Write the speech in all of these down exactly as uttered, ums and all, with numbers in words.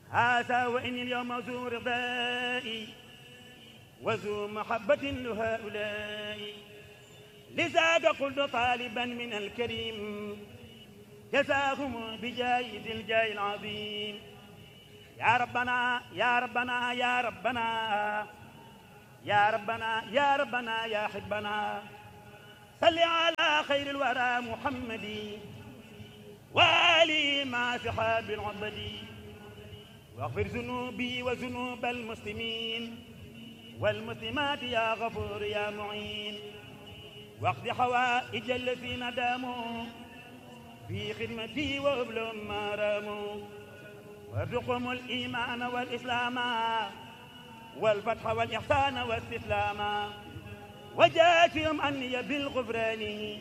هذا وإني اليوم ذو رضائي وذو محبة لهؤلاء، لذاك قلت طالبا من الكريم جزاهم بجايد الجاي العظيم. يا ربنا يا ربنا يا ربنا يا ربنا يا ربنا يا حبنا صل على خير الورى محمد وآله مع صحاب العبد، واغفر ذنوبي وذنوب المسلمين والمسلمات يا غفور يا معين، واقض حوائج الذين داموا في خدمتي وابلهم ما راموا، وارزقهم الإيمان والإسلام والفتح والإحسان والاستسلام، وجازهم أني بالغفران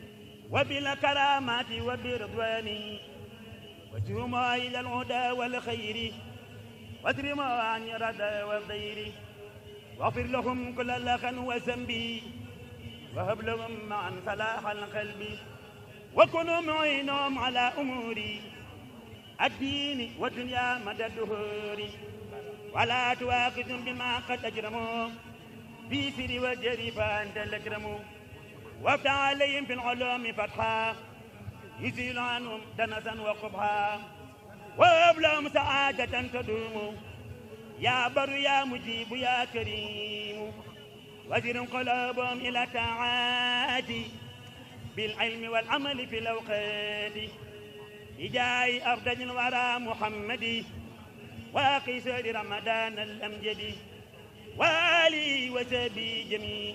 وبالكرامات وبرضوان، وجههم إلى الهدى والخير واترم عن الردى والضير، واغفر لهم كل لغن وذنب وهب لهم معا صلاح القلب، وكونوا معينهم على أموري الدين والدنيا مدى الدهور، ولا تواخذهم بما قد أجرموا في سر والجري فأنت الأكرم، وافتح عليهم في العلوم فتحا يزيل عنهم دنسا وقبحا، وهب لهم سعادة تدوم يا بر يا مجيب يا كريم، وزر قلوبهم إلى طاعات بالعلم والعمل في الأوقات، بجاه أفضل الورى محمد واقي سر رمضان الأمجد، وآلي وسبي جميع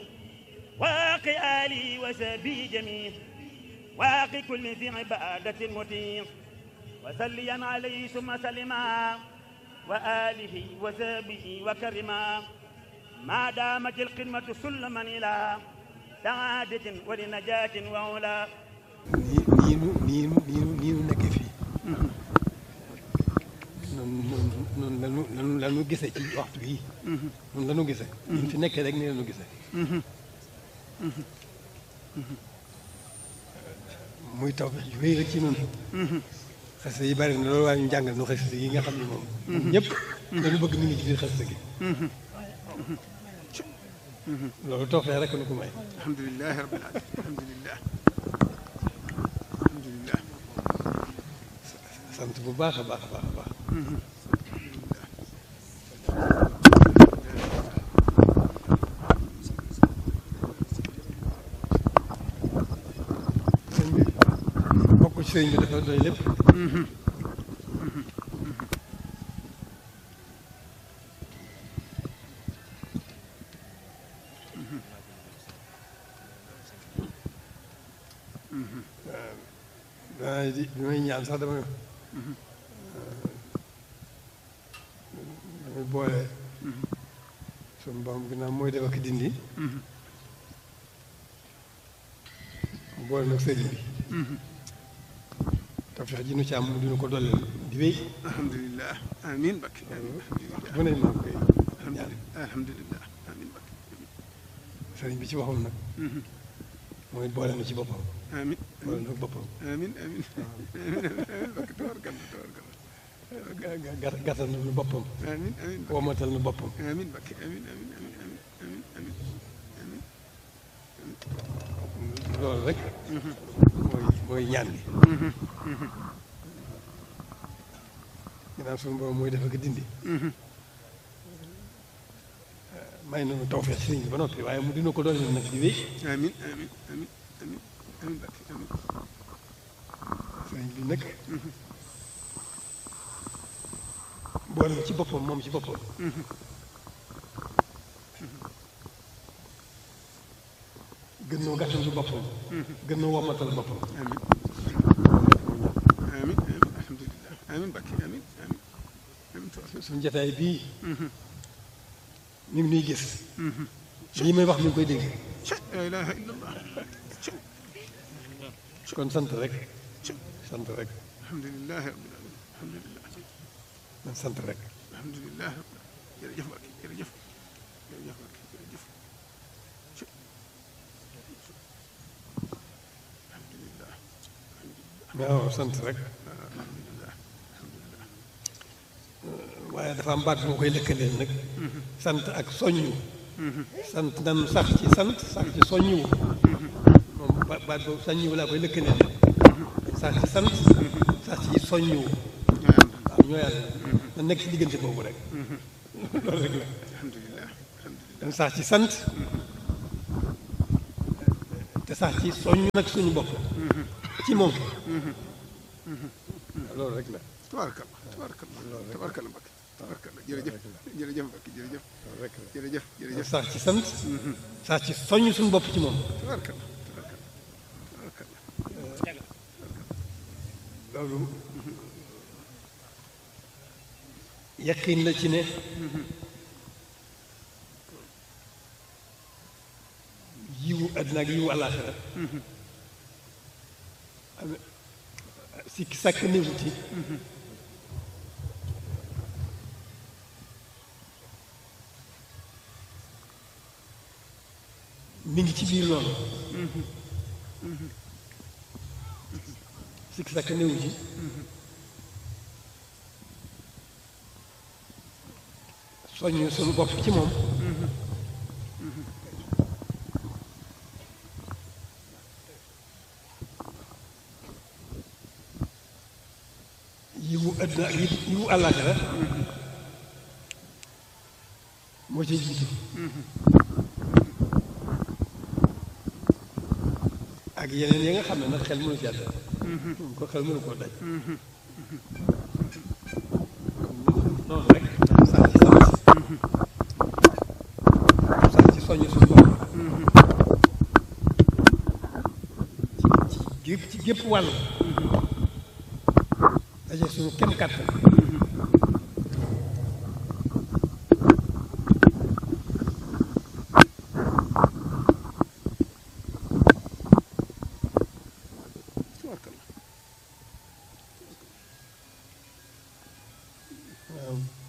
واقي آلي وسبي جميع، واقي كل ذي عبادة مطيع، وسليا عليه ثم سلما وآله وسبه وكرما، ما دامت الخدمة سلما إلى سعادة ولنجاة وعلا. nii nu nii nu nii nu nii nu nekkee fii noonu noonu noonu lanu lanu gisee ci waxtu bii noonu lanu gisee ñu fi nekkee rek ni lanu gisee muy taw yu wéy rek ci noonu xasida yi bari na loolu waaye ñu jàngal nu xasida yi nga xam ne moom ñëpp dañu bëgg mi ngi ci biir xasida gi loolu tawfeex rek nu ko may. alhamdulilah rabbil alamin alhamdulilah alhamdulilah sant bu baax a baax a baax a baax. sëñ bi bokk ci sëñ bi dafa doy lépp. waaw di bi may ñaan sax dama damay boole suñu borom ginnaaw mooy def ak dindi mu boole nag sëriñ bi tawfeex ji nu ci am mu dina ko dolleel di wéy alhamdulilah amiin bakki waxtu bu ne maa ngi koy ñaan alhamdulilah amiin bakki sëriñ bi ci waxul nag mooy boole na ci boppam amiin boole na boppam amiin amiin amiin bakki tabarkalla tabarkalla gàttal na nu boppam amiin amiin womatal na boppam amiin bakki amiin amiin amiin amiin amiin amiin loolu rek mooy mooy ñaan bi ginnaaw suñu borom mooy def ak dindi may nañu tawfeex sëriñ bi ba noppi waaye mu dina ko doon nag di wéy amiin amiin amiin amiin amiin bakki amiin sëriñ bi nag boole ci boppam moom ci boppam gën noo gàttal boppam gën noo womatal boppam amiin amiin amiin alhamdulilah amiin bakki amiin amiin amiin suñu jotaay bii ñu ngi nuy gis lii may wax mi ngi koy dégg la ilaha illallah kon sant rek sant rek alhamdulilah rabbil alamin alhamdulilah man sant rek alhamdulilah jërëjëf bakki jërëjëf jërëjëf bakki jërëjëf alhamdulilah waaw sant rek alhamdulilah alhamdulilah waaye dafa am baat bu ma koy lëkkaleel nag sant ak soññu sant nan sax ci sant sax ci soññu moom baat boobu soññu laa koy lëkkaleel sax ci sant sax ci soññu waaw ñoo yàlla na nekk ci diggante boobu rek loolu rek la alhamdulilah dan sax ci sant te sax ci soññu nag suñu bopp ci moom loolu rek la tabaarkalla tabaarkalla tabaarkalla Mbacke tabaarkalla jërëjëf jërëjëf Mbacke jërëjëf rek la jërëjëf jërëjëf sax ci sant sax ci soññ suñu bopp ci moom tabaarkalla tabaarkalla tabaarkalla loolu yaqin la ci ne yiwu àddina ak yiwu àllaaxira sikki sàkk néewu ci mi ngi ci biir loolu sikki sàkk néewu ci soññ suñu bopp ci moom yiwu àddina ak yiwu àllaaxira moo ci jiitu ak yeneen yi nga xam ne nag xel mënu ci àdda ko xel mënu koo daj noonu rek sax ci sant sax ci soññ suñu bopp ci gépp ci gépp wàll daje suñu kem kàttan waaw